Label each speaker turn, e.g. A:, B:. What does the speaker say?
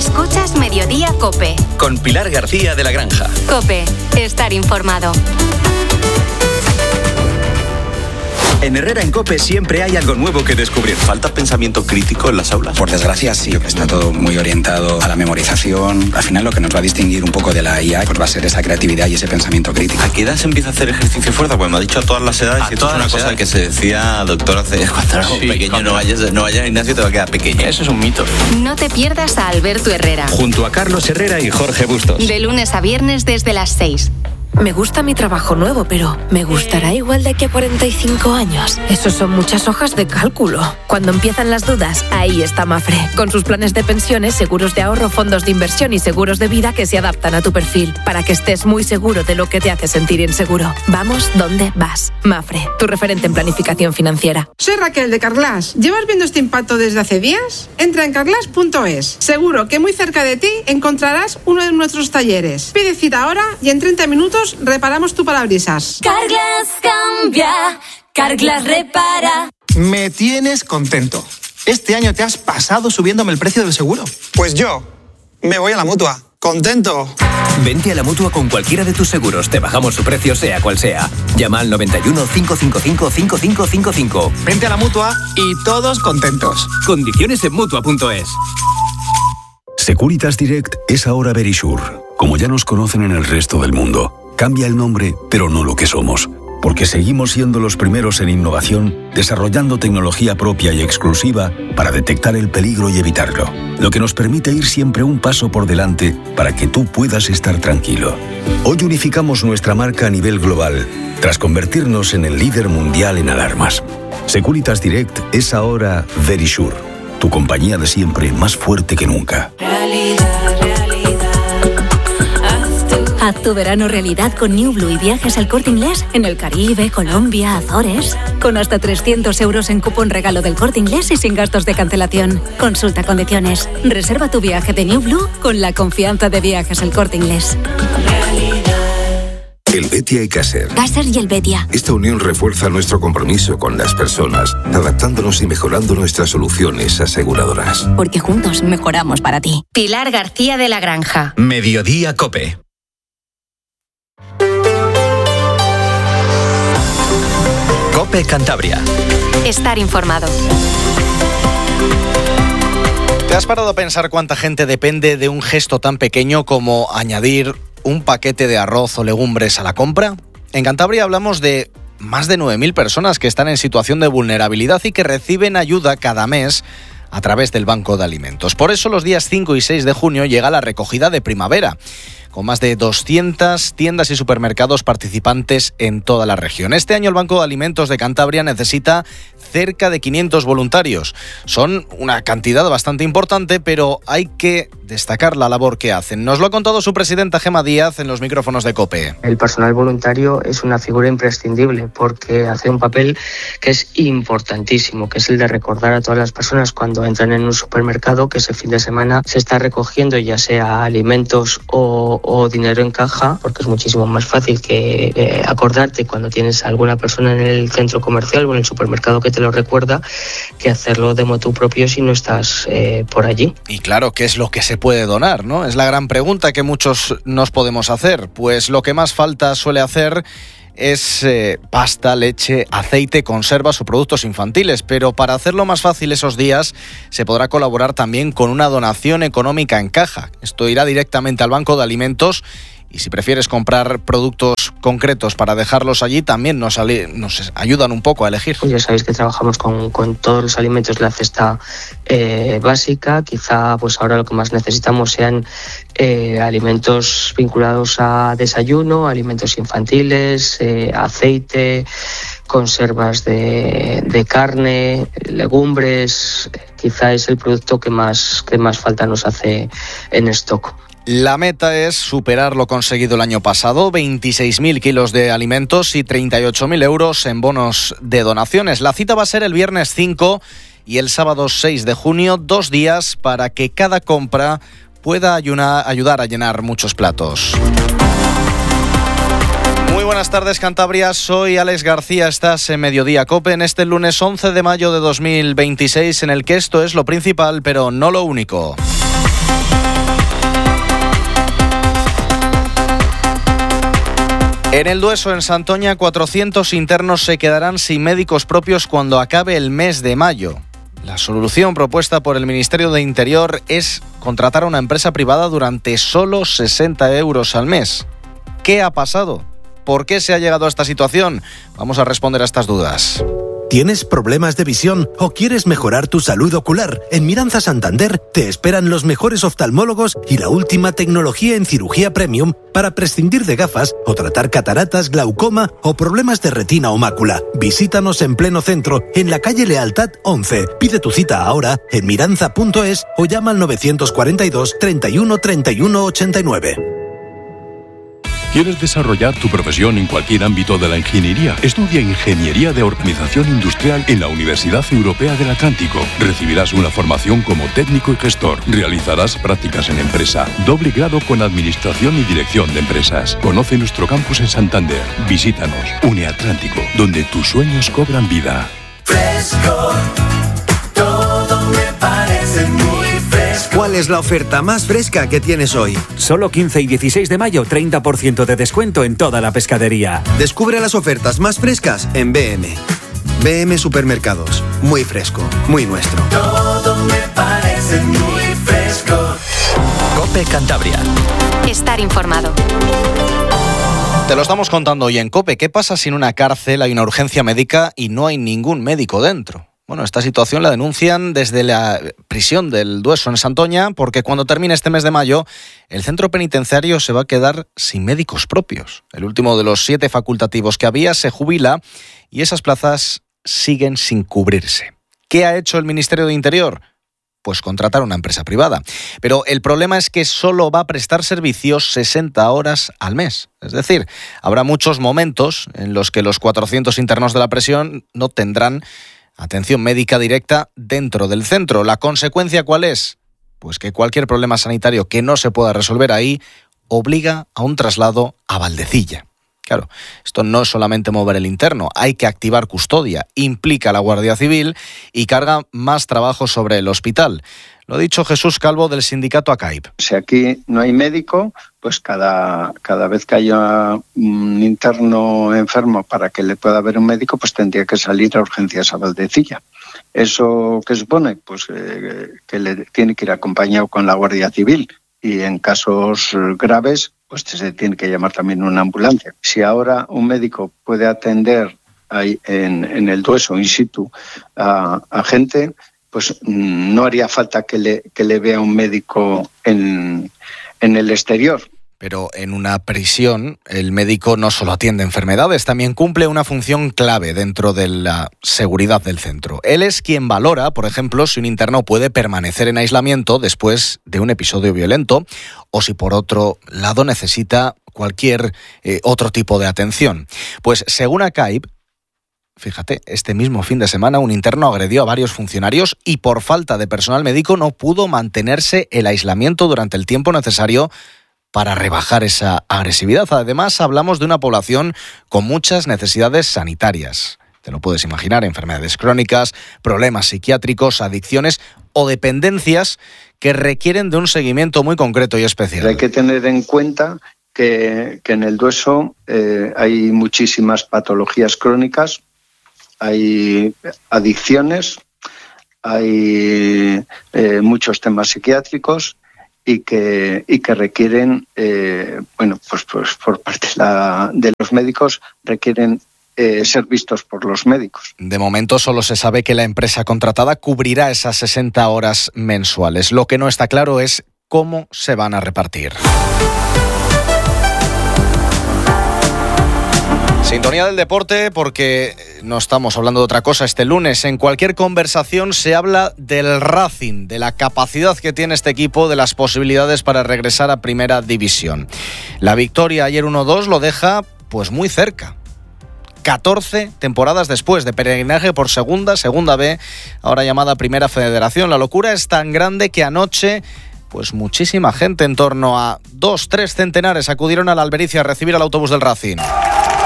A: Escuchas Mediodía COPE.
B: Con Pilar García de la Granja.
A: COPE. Estar informado.
B: En Herrera en COPE siempre hay algo nuevo que descubrir.
C: ¿Falta pensamiento crítico en las aulas?
D: Por desgracia, sí. Está todo muy orientado a la memorización. Al final, lo que nos va a distinguir un poco de la IA pues va a ser esa creatividad y ese pensamiento crítico.
C: ¿A qué edad se empieza a hacer ejercicio de fuerza? Pues me ha dicho a todas las edades. Y esto es una cosa que se decía, doctor, hace cuando era pequeño. No vayas al gimnasio, te va a quedar pequeño.
B: Eso es un mito.
A: No te pierdas a Alberto Herrera.
B: Junto a Carlos Herrera y Jorge Bustos.
A: De lunes a viernes desde las 6.
E: Me gusta mi trabajo nuevo, pero ¿me gustará igual de aquí a 45 años? Esos son muchas hojas de cálculo. Cuando empiezan las dudas, ahí está Mafre. Con sus planes de pensiones, seguros de ahorro, fondos de inversión y seguros de vida que se adaptan a tu perfil, para que estés muy seguro de lo que te hace sentir inseguro. Vamos donde vas. Mafre, tu referente en planificación financiera.
F: Soy Raquel de Carglass. ¿Llevas viendo este impacto desde hace días? Entra en carglass.es. Seguro que muy cerca de ti encontrarás uno de nuestros talleres. Pide cita ahora y en 30 minutos reparamos tu parabrisas.
G: Carglass cambia, Carglass repara.
H: Me tienes contento. Este año te has pasado subiéndome el precio del seguro.
I: Pues yo me voy a la Mutua. ¡Contento!
J: Vente a la Mutua con cualquiera de tus seguros. Te bajamos su precio sea cual sea. Llama al 91 555 5555.
H: Vente a la Mutua y todos contentos.
J: Condiciones en Mutua.es.
K: Securitas Direct es ahora Verisure. Como ya nos conocen en el resto del mundo. Cambia el nombre, pero no lo que somos. Porque seguimos siendo los primeros en innovación, desarrollando tecnología propia y exclusiva para detectar el peligro y evitarlo. Lo que nos permite ir siempre un paso por delante para que tú puedas estar tranquilo. Hoy unificamos nuestra marca a nivel global, tras convertirnos en el líder mundial en alarmas. Securitas Direct es ahora Verisure, tu compañía de siempre más fuerte que nunca.
L: Haz tu verano realidad con New Blue y viajes al Corte Inglés en el Caribe, Colombia, Azores. Con hasta 300 euros en cupón regalo del Corte Inglés y sin gastos de cancelación. Consulta condiciones. Reserva tu viaje de New Blue con la confianza de Viajes al Corte Inglés.
M: Helvetia y Caser.
L: Caser y Helvetia.
M: Esta unión refuerza nuestro compromiso con las personas, adaptándonos y mejorando nuestras soluciones aseguradoras.
L: Porque juntos mejoramos para ti.
A: Pilar García de la Granja.
B: Mediodía COPE. COPE Cantabria.
A: Estar informado.
N: ¿Te has parado a pensar cuánta gente depende de un gesto tan pequeño como añadir un paquete de arroz o legumbres a la compra? En Cantabria hablamos de más de 9.000 personas que están en situación de vulnerabilidad y que reciben ayuda cada mes a través del Banco de Alimentos. Por eso los días 5 y 6 de junio llega la recogida de primavera, con más de 200 tiendas y supermercados participantes en toda la región. Este año el Banco de Alimentos de Cantabria necesita cerca de 500 voluntarios. Son una cantidad bastante importante, pero hay que destacar la labor que hacen. Nos lo ha contado su presidenta Gemma Díaz en los micrófonos de COPE.
O: El personal voluntario es una figura imprescindible porque hace un papel que es importantísimo, que es el de recordar a todas las personas cuando entran en un supermercado que ese fin de semana se está recogiendo ya sea alimentos o dinero en caja, porque es muchísimo más fácil que acordarte cuando tienes a alguna persona en el centro comercial o en el supermercado que te lo recuerda, que hacerlo de motu propio si no estás por allí.
N: Y claro, ¿qué es lo que se puede donar, no? Es la gran pregunta que muchos nos podemos hacer. Pues lo que más falta suele hacer es pasta, leche, aceite, conservas o productos infantiles, pero para hacerlo más fácil esos días se podrá colaborar también con una donación económica en caja. Esto irá directamente al Banco de Alimentos y si prefieres comprar productos concretos para dejarlos allí, también nos ayudan un poco a elegir.
O: Ya sabéis que trabajamos con todos los alimentos de la cesta básica. Quizá pues ahora lo que más necesitamos sean alimentos vinculados a desayuno, alimentos infantiles, aceite, conservas de carne, legumbres. Quizá es el producto que más falta nos hace en stock.
N: La meta es superar lo conseguido el año pasado, 26.000 kilos de alimentos y 38.000 euros en bonos de donaciones. La cita va a ser el viernes 5 y el sábado 6 de junio, 2 días para que cada compra pueda ayudar a llenar muchos platos. Muy buenas tardes, Cantabria. Soy Alex García. Estás en Mediodía COPE en este lunes 11 de mayo de 2026, en el que esto es lo principal, pero no lo único. En el Dueso, en Santoña, 400 internos se quedarán sin médicos propios cuando acabe el mes de mayo. La solución propuesta por el Ministerio de Interior es contratar a una empresa privada durante solo 60 euros al mes. ¿Qué ha pasado? ¿Por qué se ha llegado a esta situación? Vamos a responder a estas dudas.
P: ¿Tienes problemas de visión o quieres mejorar tu salud ocular? En Miranza Santander te esperan los mejores oftalmólogos y la última tecnología en cirugía premium para prescindir de gafas o tratar cataratas, glaucoma o problemas de retina o mácula. Visítanos en pleno centro, en la calle Lealtad 11. Pide tu cita ahora en miranza.es o llama al 942 31 31 89.
Q: ¿Quieres desarrollar tu profesión en cualquier ámbito de la ingeniería? Estudia Ingeniería de Organización Industrial en la Universidad Europea del Atlántico. Recibirás una formación como técnico y gestor. Realizarás prácticas en empresa. Doble grado con Administración y Dirección de Empresas. Conoce nuestro campus en Santander. Visítanos. UniAtlántico, donde tus sueños cobran vida.
R: Fresco, todo me parece muy fresco.
S: ¿Cuál es la oferta más fresca que tienes hoy?
T: Solo 15 y 16 de mayo, 30% de descuento en toda la pescadería.
S: Descubre las ofertas más frescas en BM. BM Supermercados. Muy fresco, muy nuestro.
R: Todo me parece muy fresco.
J: COPE Cantabria.
A: Estar informado.
N: Te lo estamos contando hoy en COPE. ¿Qué pasa si en una cárcel hay una urgencia médica y no hay ningún médico dentro? Bueno, esta situación la denuncian desde la prisión del Dueso en Santoña, porque cuando termine este mes de mayo, el centro penitenciario se va a quedar sin médicos propios. El último de los 7 facultativos que había se jubila y esas plazas siguen sin cubrirse. ¿Qué ha hecho el Ministerio de Interior? Pues contratar una empresa privada. Pero el problema es que solo va a prestar servicios 60 horas al mes. Es decir, habrá muchos momentos en los que los 400 internos de la prisión no tendrán atención médica directa dentro del centro. ¿La consecuencia cuál es? Pues que cualquier problema sanitario que no se pueda resolver ahí obliga a un traslado a Valdecilla. Claro, esto no es solamente mover el interno, hay que activar custodia, implica a la Guardia Civil y carga más trabajo sobre el hospital. Lo ha dicho Jesús Calvo del sindicato ACAIP.
U: Si aquí no hay médico, pues cada vez que haya un interno enfermo para que le pueda ver un médico, pues tendría que salir a urgencias a Valdecilla. ¿Eso qué supone? Pues que le tiene que ir acompañado con la Guardia Civil y en casos graves pues se tiene que llamar también una ambulancia. Si ahora un médico puede atender ahí en el Dueso in situ a gente, pues no haría falta que le vea un médico en el exterior.
N: Pero en una prisión el médico no solo atiende enfermedades, también cumple una función clave dentro de la seguridad del centro. Él es quien valora, por ejemplo, si un interno puede permanecer en aislamiento después de un episodio violento o si por otro lado necesita cualquier otro tipo de atención. Pues según ACAIP, fíjate, este mismo fin de semana un interno agredió a varios funcionarios y por falta de personal médico no pudo mantenerse el aislamiento durante el tiempo necesario para rebajar esa agresividad. Además, hablamos de una población con muchas necesidades sanitarias. Te lo puedes imaginar, enfermedades crónicas, problemas psiquiátricos, adicciones o dependencias que requieren de un seguimiento muy concreto y especial.
U: Hay que tener en cuenta que en el Dueso hay muchísimas patologías crónicas, hay adicciones, hay muchos temas psiquiátricos y que requieren, pues por parte de los médicos, requieren ser vistos por los médicos.
N: De momento solo se sabe que la empresa contratada cubrirá esas 60 horas mensuales. Lo que no está claro es cómo se van a repartir. Sintonía del deporte, porque no estamos hablando de otra cosa este lunes. En cualquier conversación se habla del Racing, de la capacidad que tiene este equipo, de las posibilidades para regresar a Primera División. La victoria ayer 1-2 lo deja pues muy cerca. 14 temporadas después de peregrinaje por segunda B, ahora llamada Primera Federación. La locura es tan grande que anoche pues muchísima gente, en torno a 2-3 centenares, acudieron a la Albericia a recibir al autobús del Racing.